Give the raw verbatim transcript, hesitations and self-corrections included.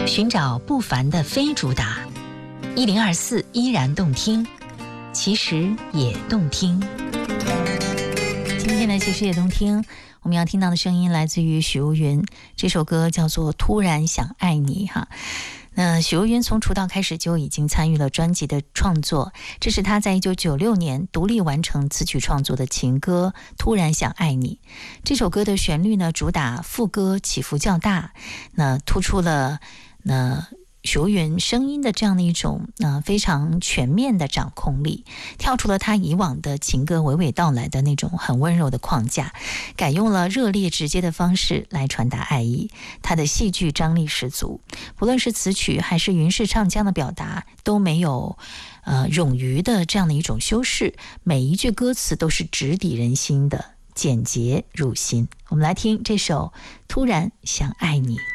寻找不凡的非主打，一零二四依然动听，其实也动听。今天的其实也动听，我们要听到的声音来自于许茹芸，这首歌叫做《突然想爱你》哈。那许茹芸从出道开始就已经参与了专辑的创作，这是她在一九九六年独立完成词曲创作的情歌《突然想爱你》。这首歌的旋律呢，主打副歌起伏较大，那突出了那许茹芸声音的这样的一种呃非常全面的掌控力，跳出了她以往的情歌娓娓道来的那种很温柔的框架，改用了热烈直接的方式来传达爱意。她的戏剧张力十足，不论是词曲还是云式唱腔的表达都没有呃冗余的这样的一种修饰，每一句歌词都是直抵人心的，简洁入心。我们来听这首《突然想爱你》。